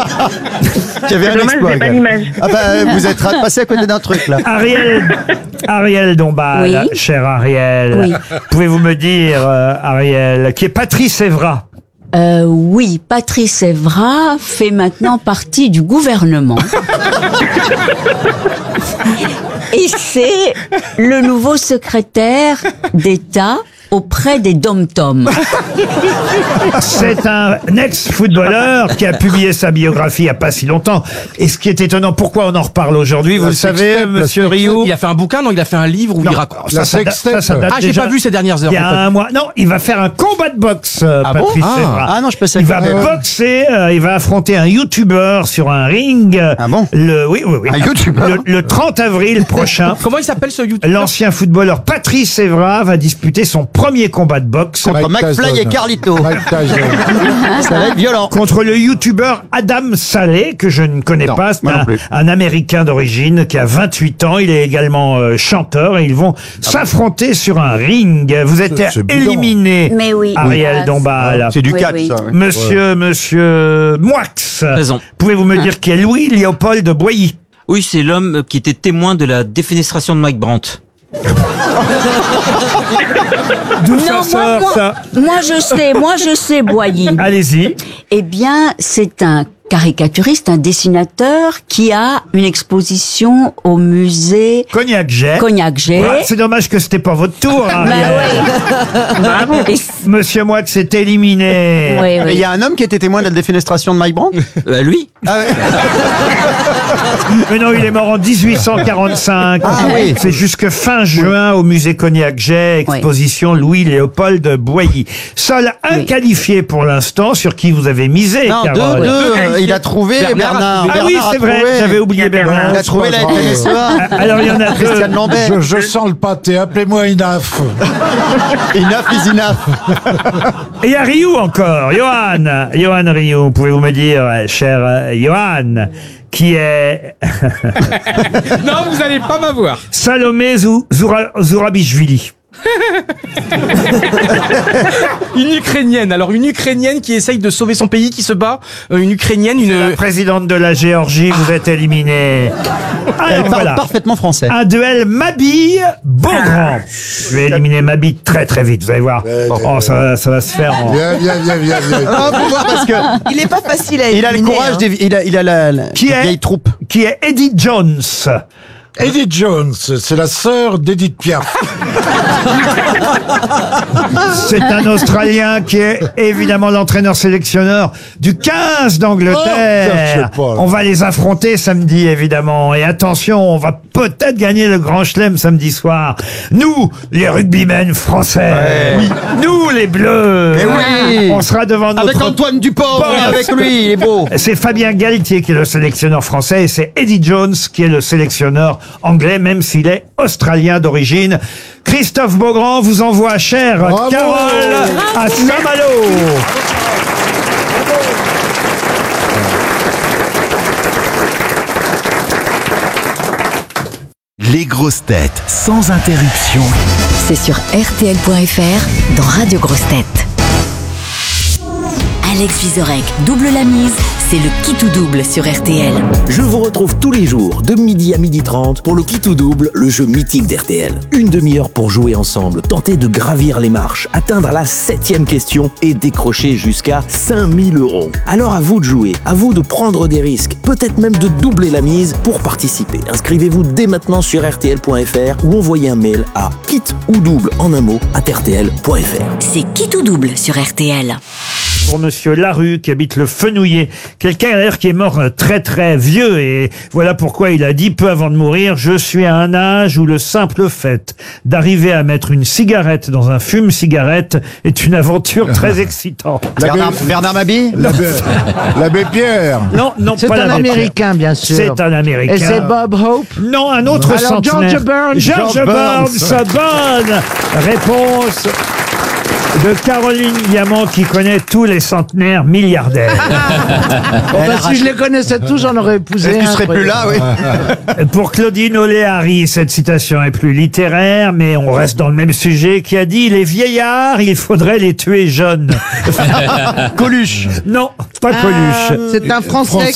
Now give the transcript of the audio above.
Qui avait un Dommage, exploit. j'ai pas quand même. l'image. Ah bah, vous êtes passé à côté d'un truc là. Ariel Dombal, Oui. cher Ariel. Oui. Pouvez-vous me dire, Ariel, qui est Patrice Evra? Oui, Patrice Evra fait maintenant partie du gouvernement. Et c'est le nouveau secrétaire d'État auprès des dom-toms. C'est un ex-footballeur qui a publié sa biographie il n'y a pas si longtemps. Et ce qui est étonnant, pourquoi on en reparle aujourd'hui, vous le savez, monsieur Rioux? Il a fait un bouquin, non? Il a fait un livre où il raconte. Ça date Ah, j'ai déjà pas vu ces dernières heures. il y a un mois. Non, il va faire un combat de boxe, Patrice Evra. Ah non, je peux Il va boxer, il va affronter un YouTuber sur un ring. Ah bon? Oui. Un YouTuber Le 30 avril prochain. Comment il s'appelle ce YouTuber? L'ancien footballeur Patrice Evra va disputer son premier combat de boxe contre McFly et Carlito. Ça va être violent. contre le YouTuber Adam Saleh, que je ne connais Non, pas. C'est moi non plus. un Américain d'origine qui a 28 ans. Il est également chanteur et ils vont s'affronter sur un ring. Vous êtes éliminé, Mais oui. Ariel Oui. Dombal. C'est du Oui, catch, oui. ça. ouais. Monsieur Moix, Raison. pouvez-vous me dire qui est Louis-Léopold Boilly? Oui, c'est l'homme qui était témoin de la défenestration de Mike Brandt. D'où ça Non, sort, ça? moi je sais, Boilly. Allez-y. Eh bien, c'est un caricaturiste, un dessinateur qui a une exposition au musée Cognac-Jet. Cognac-Jet. Ouais, c'est dommage que c'était pas votre tour, Bah Ariel. oui. Monsieur Moix est éliminé. Oui, Et il oui. y a un homme qui était témoin de la défenestration de Mike Brandt. Lui Ah ouais. Mais non, il est mort en 1845. Ah oui. C'est jusque fin juin au musée Cognac-Jet, exposition Louis-Léopold Boilly. Seul un qualifié pour l'instant, sur qui vous avez misé, Non, Carole. il a trouvé Bernard. Ah oui, Bernard a c'est vrai, trouvé. j'avais oublié Bernard. Il a trouvé la FNSEA. Alors il y en a deux. Christiane Lambert. Je sens le pâté, appelez-moi Inaf. Enough is enough. Et il y a Rioux encore, Johan Rioux, pouvez-vous me dire, cher Johan, qui est Non, vous allez pas m'avoir. Salomé Zourabichvili. Une Ukrainienne. Alors, une Ukrainienne qui essaye de sauver son pays, qui se bat. Une Ukrainienne, La présidente de la Géorgie, vous êtes éliminée. Elle Alors parle voilà. parfaitement français. Un duel Mabille-Beaugrand. Je vais éliminer Mabille très très vite, vous allez voir. Oh, ça va se faire en... Viens. Ah, faut voir parce que Il est pas facile à il a le éliminer, courage, hein. il a la Qui est vieille troupe. Qui est Eddie Jones. Edith Jones, c'est la sœur d'Edith Piaf. C'est un Australien qui est évidemment l'entraîneur-sélectionneur du 15 d'Angleterre. Oh, je sais pas. On va les affronter samedi, évidemment. Et attention, on va peut-être gagner le Grand Chelem samedi soir. Nous, les rugbymen français. Oui. Nous, les Bleus. Eh oui. On sera devant notre... Avec Antoine Dupont, Poste. avec lui, il est beau. C'est Fabien Galtier qui est le sélectionneur français et c'est Eddie Jones qui est le sélectionneur anglais, même s'il est australien d'origine. Christophe Beaugrand vous envoie, chère Bravo. Carole, à Saint-Malo. Les grosses têtes sans interruption. C'est sur RTL.fr dans Radio Grosses Têtes. Alex Vizorek double la mise, c'est le qui tout double sur RTL. Je vous retrouve tous les jours de midi à 12h30 pour le qui tout double, le jeu mythique d'RTL. Une demi-heure pour jouer ensemble, tenter de gravir les marches, atteindre la 7e question et décrocher jusqu'à 5000 €. Alors à vous de jouer, à vous de prendre des risques, peut-être même de doubler la mise pour participer. Inscrivez-vous dès maintenant sur RTL.fr ou envoyez un mail à kit ou double en un mot @RTL.fr. C'est qui tout double sur RTL. Pour monsieur Larue qui habite le Fenouillet, quelqu'un d'ailleurs qui est mort très très vieux et voilà pourquoi il a dit peu avant de mourir: je suis à un âge où le simple fait d'arriver à mettre une cigarette dans un fume-cigarette est une aventure très excitante. Bernard Mabille. L'abbé Pierre. Non, C'est pas un l'abbé Pierre. Américain, bien sûr. C'est un Américain. Et c'est Bob Hope. Non, un autre Alors, centenaire. George Burns. George Burns, bonne réponse de Caroline Diamant qui connaît tous les centenaires milliardaires. Si je les connaissais tous, j'en aurais épousé. Tu serais plus là, oui. Pour Claudine Oléary, cette citation est plus littéraire, mais on reste dans le même sujet, qui a dit: les vieillards, il faudrait les tuer jeunes. Coluche. Non, pas Coluche. C'est un Français